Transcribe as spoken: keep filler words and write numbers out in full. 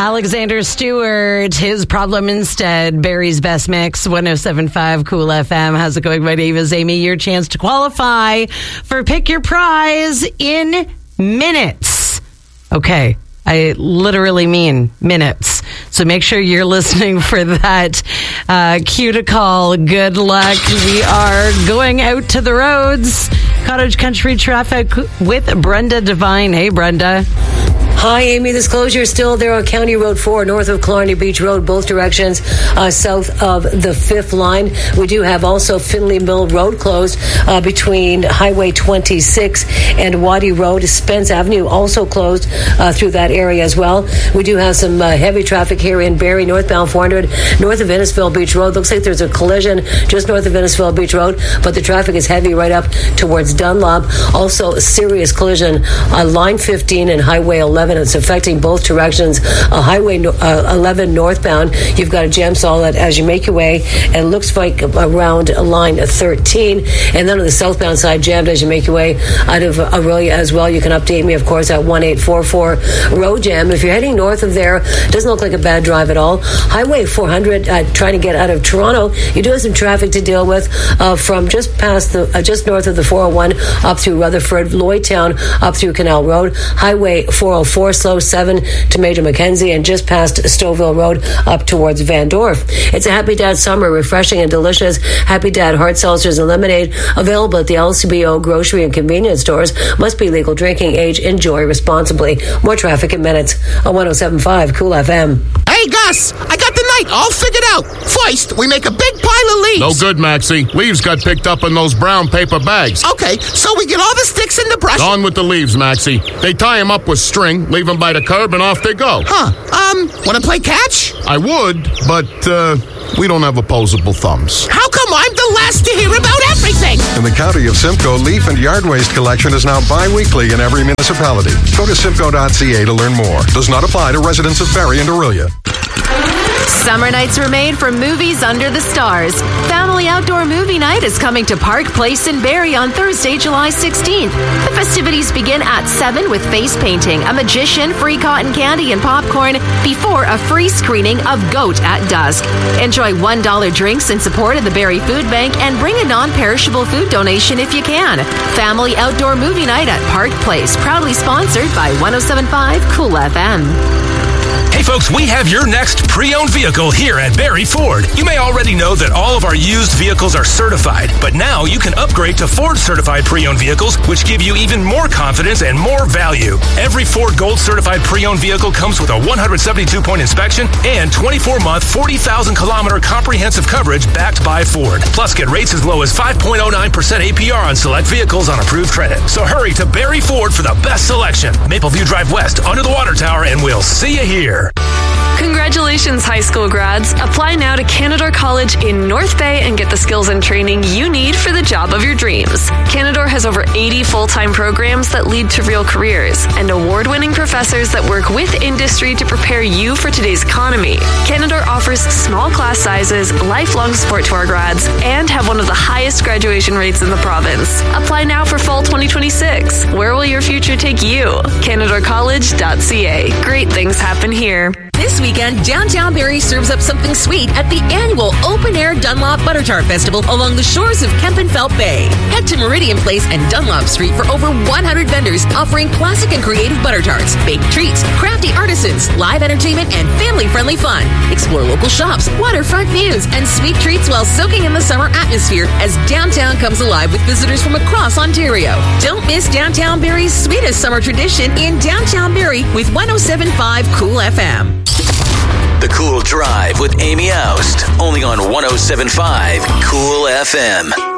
Alexander Stewart, His Problem Instead, Barry's Best Mix, one oh seven point five Cool F M. How's it going? My name is Amy. Your chance to qualify for Pick Your Prize in minutes. Okay, I literally mean minutes. So make sure you're listening for that uh, cue to call. Good luck. We are going out to the roads. Cottage Country traffic with Brenda Devine. Hey, Brenda. Hi, Amy. This closure is still there on County Road four, north of Killarney Beach Road, both directions, uh, south of the fifth line. We do have also Finley Mill Road closed uh, between Highway twenty-six and Waddy Road. Spence Avenue also closed uh, through that area as well. We do have some uh, heavy traffic here in Barrie, northbound four hundred, north of Innisfil Beach Road. Looks like there's a collision just north of Innisfil Beach Road, but the traffic is heavy right up towards Dunlop. Also, a serious collision on Line fifteen and Highway eleven. It's affecting both directions. Uh, Highway uh, eleven northbound, you've got a jam solid as you make your way, and looks like around line thirteen. And then on the southbound side, jammed as you make your way out of Aurelia as well. You can update me, of course, at one eight four four road jam. If you're heading north of there, doesn't look like a bad drive at all. Highway four hundred, uh, trying to get out of Toronto, you do have some traffic to deal with uh, from just past the, uh, just north of the four oh one up through Rutherford, Lloydtown, up through Canal Road. Highway four oh four, slow seven to Major Mackenzie, and just past Stouffville Road up towards Van Dorf. It's a Happy Dad summer, refreshing and delicious. Happy Dad hard seltzers and lemonade available at the L C B O grocery and convenience stores. Must be legal drinking age. Enjoy responsibly. More traffic in minutes on one oh seven point five Cool F M. Hey, Gus, I got the night all figured out. First, we make a big pile of leaves. No good, Maxie. Leaves got picked up in those brown paper bags. Okay, so we get all the sticks in the brush. On with the leaves, Maxie. They tie them up with string, leave them by the curb, and off they go. Huh. Um, want to play catch? I would, but, uh, we don't have opposable thumbs. How come I'm the last to hear about everything? In the county of Simcoe, leaf and yard waste collection is now bi-weekly in every municipality. Go to simcoe dot c a to learn more. Does not apply to residents of Barrie and Aurelia. Summer nights were made for movies under the stars. Family Outdoor Movie Night is coming to Park Place in Barrie on Thursday, July sixteenth. The festivities begin at seven with face painting, a magician, free cotton candy, and popcorn before a free screening of Goat at dusk. Enjoy one dollar drinks in support of the Barrie Food Bank and bring a non-perishable food donation if you can. Family Outdoor Movie Night at Park Place, proudly sponsored by one oh seven point five Cool F M. Hey folks, we have your next pre-owned vehicle here at Barrie Ford. You may already know that all of our used vehicles are certified, but now you can upgrade to Ford certified pre-owned vehicles, which give you even more confidence and more value. Every Ford Gold certified pre-owned vehicle comes with a one hundred seventy-two point inspection and twenty-four month, forty thousand kilometer comprehensive coverage backed by Ford. Plus, get rates as low as five point oh nine percent A P R on select vehicles on approved credit. So hurry to Barrie Ford for the best selection. Mapleview Drive West, under the water tower, and we'll see you here. Congratulations, high school grads. Apply now to Canadore College in North Bay and get the skills and training you need for the job of your dreams. Canadore has over eighty full-time programs that lead to real careers and award-winning professors that work with industry to prepare you for today's economy. Canadore offers small class sizes, lifelong support to our grads, and have one of the highest graduation rates in the province. Apply now for fall twenty twenty-six. Where will your future take you? canadore college dot c a. Great things happen here. This weekend, downtown Barrie serves up something sweet at the annual open-air Dunlop Butter Tart Festival along the shores of Kempenfelt Bay. Head to Meridian Place and Dunlop Street for over one hundred vendors offering classic and creative butter tarts, baked treats, crafty artisans, live entertainment, and family-friendly fun. Explore local shops, waterfront views, and sweet treats while soaking in the summer atmosphere as downtown comes alive with visitors from across Ontario. Don't miss downtown Barrie's sweetest summer tradition in downtown Barrie with one oh seven point five Cool F M. The Cool Drive with Amy Oust, only on one oh seven point five Cool F M.